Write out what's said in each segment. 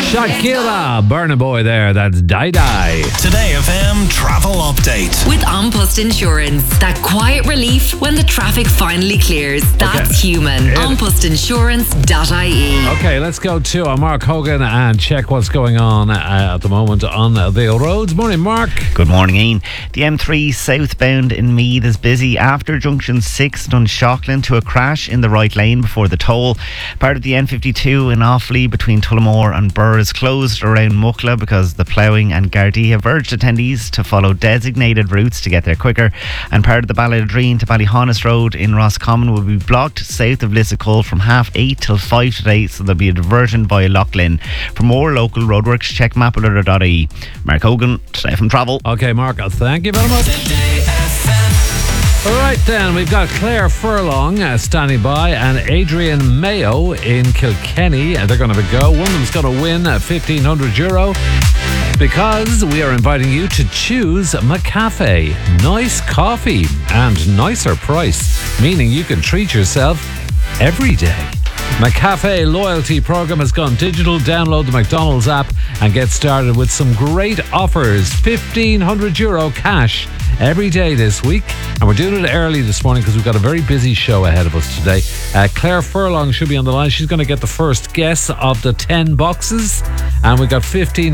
Shakira, Burna Boy there, that's Die Die. Today FM travel update. With An Post Insurance. That quiet relief when the traffic finally clears. That's human. Anpostinsurance.ie. Okay, let's go to Mark Hogan and check what's going on at the moment on the roads. Morning, Mark. Good morning, Ian. The M3 southbound in Meath is busy after junction 6 Dunshaughlin to a crash in the right lane before the toll. Part of the N52 in Offaly between Tullamore and Burr is closed around Muckla because the ploughing, and Gardaí have urged attendees to follow designated routes to get there quicker. And part of the Balladreen to Ballyhonest Road in Roscommon will be blocked south of Lissacull from 8:30 till 5 today, so there'll be a diversion via Loughlin. For more local roadworks, check mapalert.ie. Mark Hogan, Today from Travel. Okay, Mark, thank you very much. All right, then, we've got Claire Furlong standing by and Adrian Mayo in Kilkenny. They're going to go. One of them's going to win €1,500 because we are inviting you to choose McCafe. Nice coffee and nicer price, meaning you can treat yourself every day. McCafe loyalty program has gone digital. Download the McDonald's app and get started with some great offers. €1,500 cash every day this week, and we're doing it early this morning because we've got a very busy show ahead of us today. Claire Furlong should be on the line. She's going to get the first guess of the 10 boxes, and we've got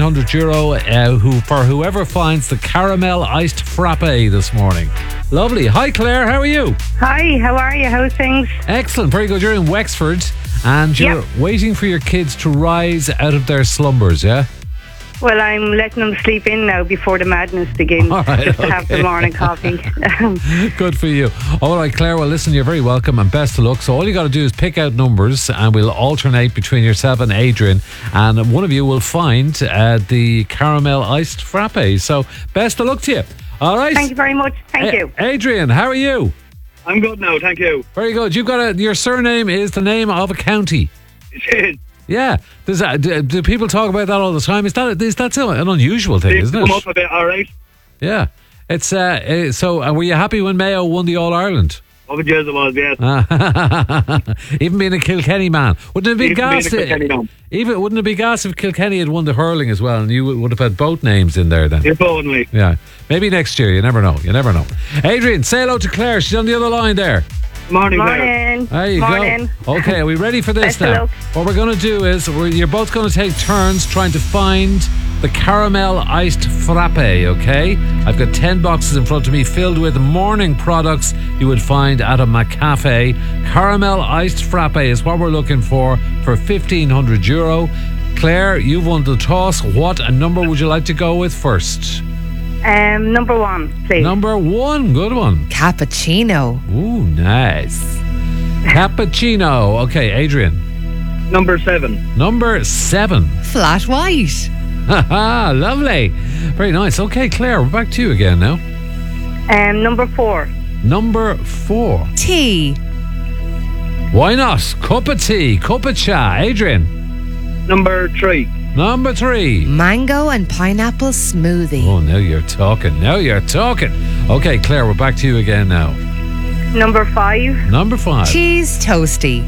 €1,500 for whoever finds the caramel iced frappe this morning. Lovely. Hi, Claire, how are you? Hi, how are you? How's things? Excellent, very good. You're in Wexford and you're waiting for your kids to rise out of their slumbers, yeah? Well, I'm letting them sleep in now before the madness begins. All right, just to have the morning coffee. Good for you. All right, Claire, well, listen, you're very welcome and best of luck. So all you got to do is pick out numbers and we'll alternate between yourself and Adrian, and one of you will find the caramel iced frappe. So best of luck to you. All right. Thank you very much. Thank you. Adrian, how are you? I'm good now, thank you. Very good. You've got your surname is the name of a county. It is. Yeah. Do people talk about that all the time? Is that an unusual thing, isn't it? Come up a bit, all right. Yeah. It's so. Were you happy when Mayo won the All Ireland? Over the years it was, yes. Even being a Kilkenny man, wouldn't it be gas? Even wouldn't it be gas if Kilkenny had won the hurling as well, and you would have had both names in there then? You're both me. Yeah, maybe next year. You never know. Adrian, say hello to Claire. She's on the other line there. Morning. There you go. Okay, are we ready for this now? What we're going to do is you're both going to take turns trying to find the caramel iced frappe, okay? I've got 10 boxes in front of me filled with morning products you would find at a McCafe. Caramel iced frappe is what we're looking for €1,500. Claire, you've won the toss. What number would you like to go with first? Number 1, please. Number 1, good one. Cappuccino. Ooh, nice. Cappuccino. Okay, Adrian. Number 7. Number 7. Flat white. Haha, lovely. Very nice. Okay, Claire, we're back to you again now. Number 4. Number 4. Tea. Why not? Cup of tea, cup of cha. Adrian. Number 3. Number 3. Mango and pineapple smoothie. Oh, now you're talking. Okay, Claire, we're back to you again now. Number 5. Number 5. Cheese toasty.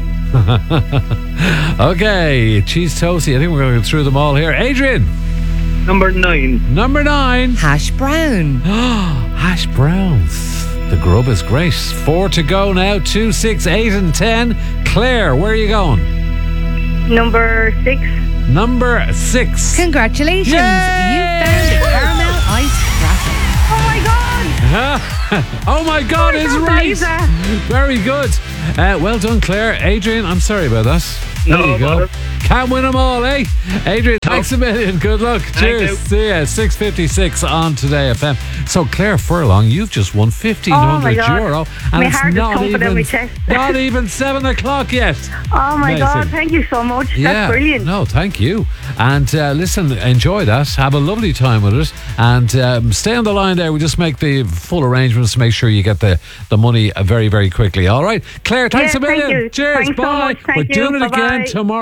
Okay, cheese toasty. I think we're going to go through them all here. Adrian. Number 9. Number 9. Hash brown. Hash browns. The grub is great. 4 to go now. 2, 6, 8 and 10. Claire, where are you going? Number 6. Number 6. Congratulations. Yay! You found the caramel iced frappe. Oh my God! Oh my God, is right. Very good. Well done, Claire. Adrian, I'm sorry about that. There you go. Can't win them all, eh? Adrian, thanks a million. Good luck. Cheers. See ya. 6:56 on Today FM. So, Claire Furlong, you've just won €1,500. And my it's heart is thumping in my chest. not even 7 o'clock yet. Oh my Amazing. God, thank you so much. Yeah. That's brilliant. No, thank you. And listen, enjoy that. Have a lovely time with it. And stay on the line there. We just make the full arrangements to make sure you get the money very, very quickly. All right? Claire, thanks a million. Thank you. Cheers. Thanks Bye. so much. Thank We're you. doing it Bye-bye. again tomorrow. All right?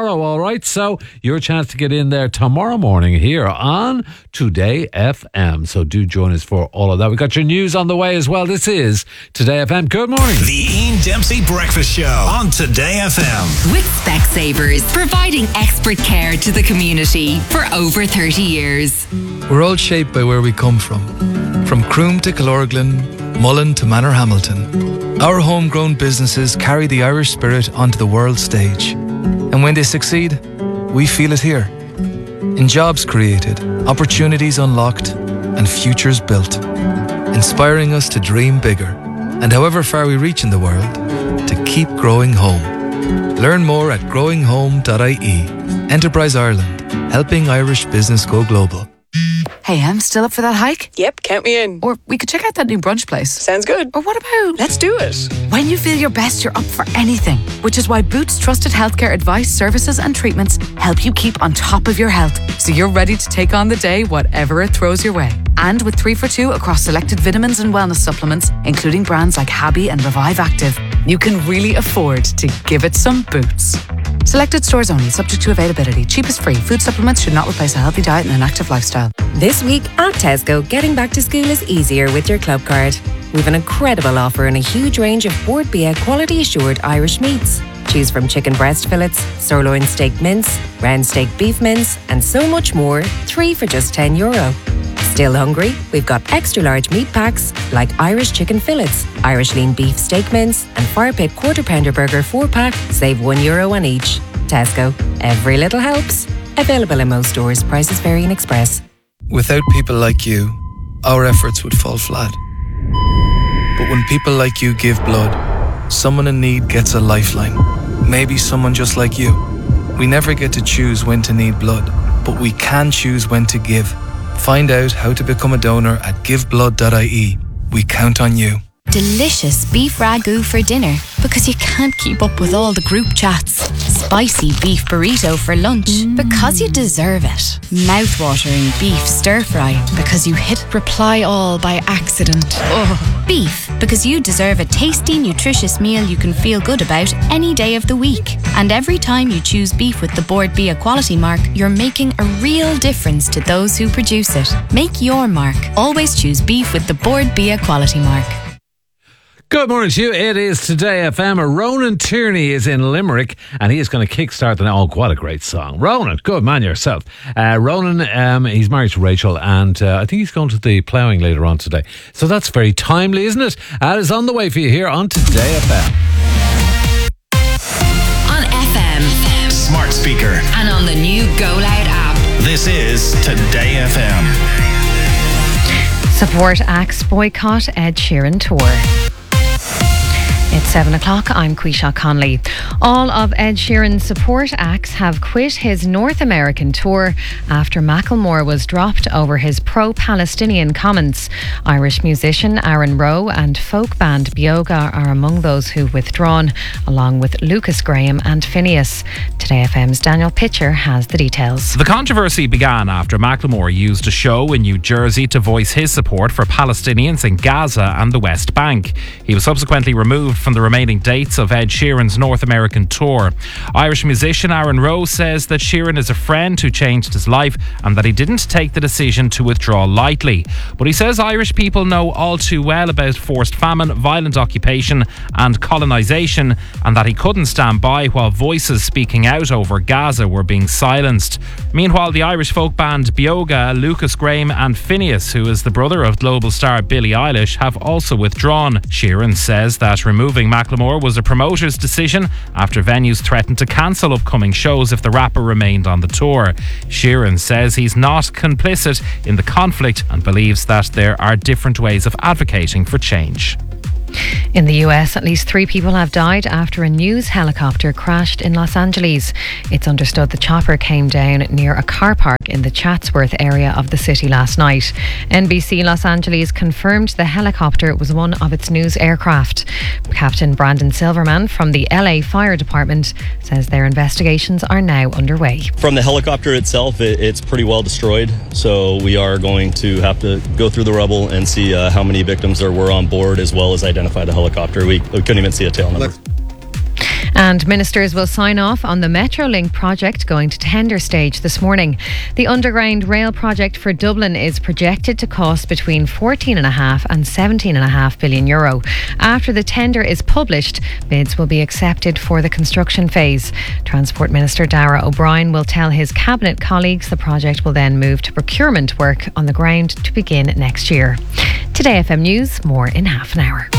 right, so your chance to get in there tomorrow morning here on Today FM. So do join us for all of that. We've got your news on the way as well. This is Today FM. Good morning. The Ian Dempsey Breakfast Show on Today FM. With Specsavers, providing expert care to the community for over 30 years. We're all shaped by where we come from Croom to Killorglin, Mullen to Manor Hamilton. Our homegrown businesses carry the Irish spirit onto the world stage. And when they succeed, we feel it here. In jobs created, opportunities unlocked, and futures built. Inspiring us to dream bigger, and however far we reach in the world, to keep growing home. Learn more at growinghome.ie. Enterprise Ireland, helping Irish business go global. Hey, I'm still up for that hike? Yep, count me in. Or we could check out that new brunch place. Sounds good. Or what about... Let's do it. When you feel your best, you're up for anything. Which is why Boots trusted healthcare advice, services and treatments help you keep on top of your health. So you're ready to take on the day, whatever it throws your way. And with 3 for 2 across selected vitamins and wellness supplements, including brands like Habby and Revive Active, you can really afford to give it some Boots. Selected stores only, subject to availability. Cheap is free. Food supplements should not replace a healthy diet and an active lifestyle. This week at Tesco, getting back to school is easier with your club card. We've an incredible offer and a huge range of Bord Bia quality assured Irish meats. Choose from chicken breast fillets, sirloin steak mince, round steak beef mince, and so much more, 3 for just €10. Still hungry? We've got extra large meat packs like Irish chicken fillets, Irish lean beef steak mince, and fire pit quarter pounder burger 4-pack, save €1 on each. Tesco, every little helps. Available in most stores, prices vary in Express. Without people like you, our efforts would fall flat. But when people like you give blood, someone in need gets a lifeline. Maybe someone just like you. We never get to choose when to need blood, but we can choose when to give. Find out how to become a donor at giveblood.ie. We count on you. Delicious beef ragu for dinner because you can't keep up with all the group chats. Spicy beef burrito for lunch because you deserve it. Mouth-watering beef stir-fry because you hit reply all by accident. Oh. Beef because you deserve a tasty, nutritious meal you can feel good about any day of the week. And every time you choose beef with the Bord Bia quality mark, you're making a real difference to those who produce it. Make your mark. Always choose beef with the Bord Bia quality mark. Good morning to you. It is Today FM. Ronan Tierney is in Limerick and he is going to kickstart the... Oh, what a great song. Ronan, good man yourself. Ronan, he's married to Rachel and I think he's going to the ploughing later on today. So that's very timely, isn't it? That is on the way for you here on Today FM. On FM. Smart speaker. And on the new Go Loud app. This is Today FM. Support acts boycott Ed Sheeran tour. It's 7 o'clock. I'm Quisha Conley. All of Ed Sheeran's support acts have quit his North American tour after Macklemore was dropped over his pro-Palestinian comments. Irish musician Aaron Rowe and folk band Bioga are among those who've withdrawn, along with Lucas Graham and Phineas. Today FM's Daniel Pitcher has the details. The controversy began after Macklemore used a show in New Jersey to voice his support for Palestinians in Gaza and the West Bank. He was subsequently removed from the remaining dates of Ed Sheeran's North American tour. Irish musician Aaron Rowe says that Sheeran is a friend who changed his life and that he didn't take the decision to withdraw lightly. But he says Irish people know all too well about forced famine, violent occupation and colonisation, and that he couldn't stand by while voices speaking out over Gaza were being silenced. Meanwhile, the Irish folk band Bioga, Lucas Graham and Phineas, who is the brother of global star Billie Eilish, have also withdrawn. Sheeran says that removing Macklemore was a promoter's decision after venues threatened to cancel upcoming shows if the rapper remained on the tour. Sheeran says he's not complicit in the conflict and believes that there are different ways of advocating for change. In the US, at least 3 people have died after a news helicopter crashed in Los Angeles. It's understood the chopper came down near a car park in the Chatsworth area of the city last night. NBC Los Angeles confirmed the helicopter was one of its news aircraft. Captain Brandon Silverman from the LA Fire Department says their investigations are now underway. From the helicopter itself, it's pretty well destroyed, so we are going to have to go through the rubble and see how many victims there were on board, as well as identify the helicopter. We couldn't even see a tail number. And ministers will sign off on the Metrolink project going to tender stage this morning. The underground rail project for Dublin is projected to cost between 14.5 and 17.5 billion euro. After the tender is published, bids will be accepted for the construction phase. Transport Minister Darragh O'Brien will tell his cabinet colleagues the project will then move to procurement work on the ground to begin next year. Today FM News, more in half an hour.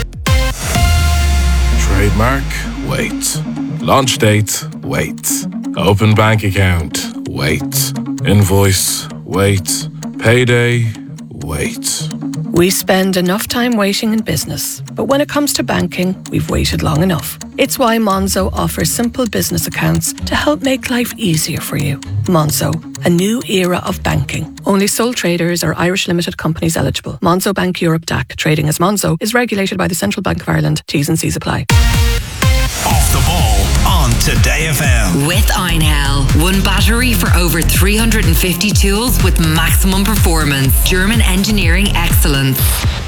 Trademark, wait. Launch date, wait. Open bank account, wait. Invoice, wait. Payday, wait. We spend enough time waiting in business, but when it comes to banking, we've waited long enough. It's why Monzo offers simple business accounts to help make life easier for you. Monzo, a new era of banking. Only sole traders or Irish limited companies eligible. Monzo Bank Europe DAC, trading as Monzo, is regulated by the Central Bank of Ireland. T's and C's apply. Off the ball on Today FM. With Einhell. One battery for over 350 tools with maximum performance. German engineering excellence.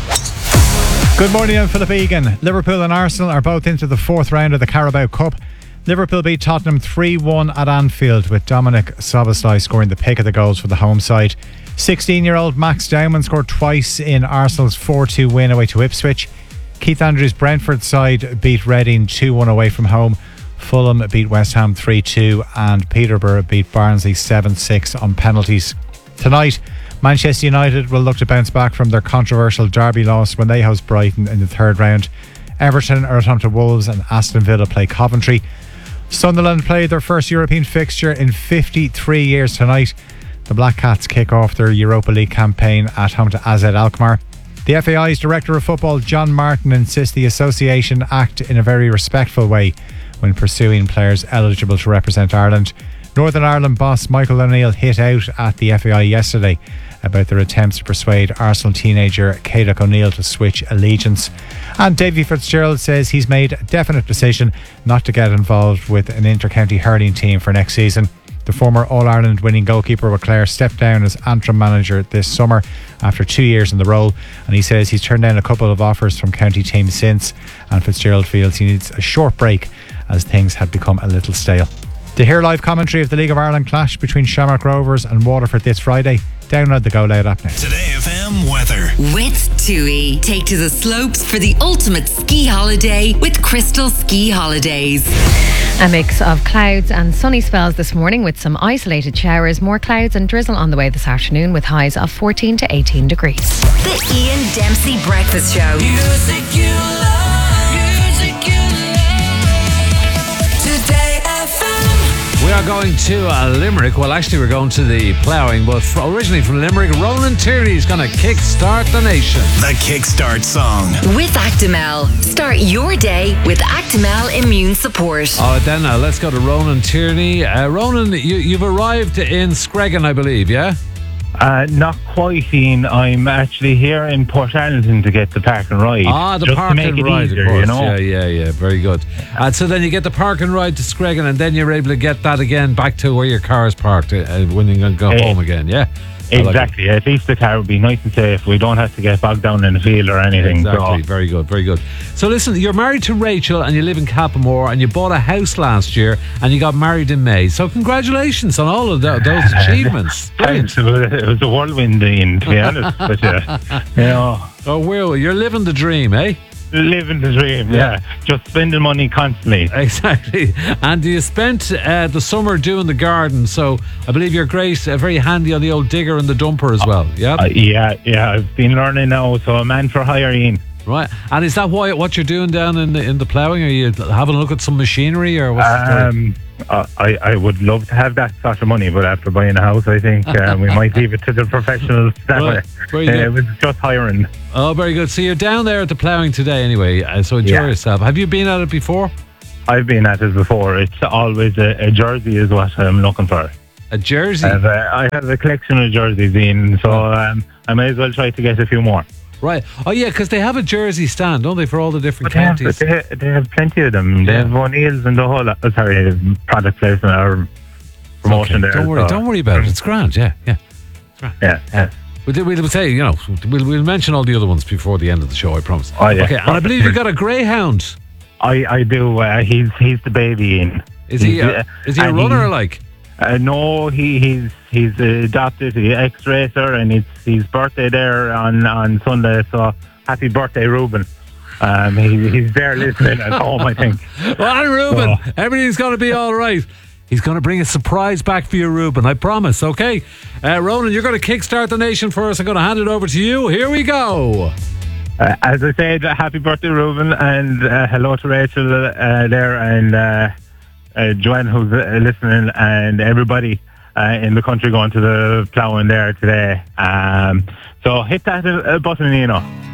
Good morning, I'm Philip Egan. Liverpool and Arsenal are both into the fourth round of the Carabao Cup. Liverpool beat Tottenham 3-1 at Anfield, with Dominic Szoboszlai scoring the pick of the goals for the home side. 16-year-old Max Dowman scored twice in Arsenal's 4-2 win away to Ipswich. Keith Andrews' Brentford side beat Reading 2-1 away from home. Fulham beat West Ham 3-2 and Peterborough beat Barnsley 7-6 on penalties. Tonight, Manchester United will look to bounce back from their controversial derby loss when they host Brighton in the third round. Everton are at home to Wolves and Aston Villa play Coventry. Sunderland play their first European fixture in 53 years tonight. The Black Cats kick off their Europa League campaign at home to AZ Alkmaar. The FAI's Director of Football, John Martin, insists the association act in a very respectful way when pursuing players eligible to represent Ireland. Northern Ireland boss Michael O'Neill hit out at the FAI yesterday about their attempts to persuade Arsenal teenager Caoimhe O'Neill to switch allegiance. And Davy Fitzgerald says he's made a definite decision not to get involved with an inter-county hurling team for next season. The former All-Ireland winning goalkeeper with Clare stepped down as Antrim manager this summer after 2 years in the role, and he says he's turned down a couple of offers from county teams since, and Fitzgerald feels he needs a short break as things have become a little stale. To hear live commentary of the League of Ireland clash between Shamrock Rovers and Waterford this Friday, download the Go Loud app now. Today FM weather. With TUI, take to the slopes for the ultimate ski holiday with Crystal Ski Holidays. A mix of clouds and sunny spells this morning with some isolated showers, more clouds and drizzle on the way this afternoon with highs of 14 to 18 degrees. The Ian Dempsey Breakfast Show. Music you love, music you love. Today FM. We are going to Limerick. Well, actually, we're going to the ploughing, but originally from Limerick, Ronan Tierney is going to kickstart the nation. The Kickstart song. With Actimel. Start your day with Actimel Immune Support. Then let's go to Ronan Tierney. Ronan, you've arrived in Screggan, I believe, yeah? Not quite, Ian. I'm actually here in Port Allenton to get the park and ride. The just park to make and it ride, easier, of course. you know? Yeah, very good. So then you get the park and ride to Screggan, and then you're able to get that again back to where your car is parked when you go home again, yeah? Exactly. At least the car would be nice and safe. We don't have to get bogged down in the field or anything. Exactly. So. Very good, very good. So listen, you're married to Rachel and you live in Cappamore and you bought a house last year and you got married in May. So congratulations on all of those achievements. Thanks. It was a whirlwind, Ian, to be honest. But, you know. Oh, well, you're living the dream, eh? Living the dream, yeah. Just spending money constantly. Exactly. And you spent the summer doing the garden, so I believe you're great, very handy on the old digger and the dumper as well, yeah? Yeah, I've been learning now, so a man for hire, Ian. Right. And is that what you're doing down in the ploughing? Are you having a look at some machinery or what's the story? I would love to have that sort of money, but after buying a house, I think we might leave it to the professionals that way. It was just hiring. Oh, very good. So you're down there at the ploughing today anyway, so enjoy yourself. Have you been at it before? I've been at it before. It's always a jersey is what I'm looking for. A jersey? I have a collection of jerseys in, so I may as well try to get a few more. Right. Oh, yeah, because they have a jersey stand, don't they, for all the different counties? They have plenty of them. They have O'Neill's and the whole product placement or promotion there. Don't worry about it. It's grand, yeah. Yeah. We'll say, we'll mention all the other ones before the end of the show, I promise. Oh, yeah. Okay, and I believe you got a greyhound. I do. He's the baby in. Is he a runner like? No, he's adopted. He's ex-racer, and it's his birthday there on Sunday. So happy birthday, Ruben. He's there listening at home, I think. Well, Ruben, everything's going to be all right. He's going to bring a surprise back for you, Ruben. I promise. Okay, Ronan, you're going to kickstart the nation for us. I'm going to hand it over to you. Here we go. As I said, happy birthday, Ruben, and hello to Rachel there, and Joanne, who's listening, and everybody in the country going to the ploughing there today. So hit that button,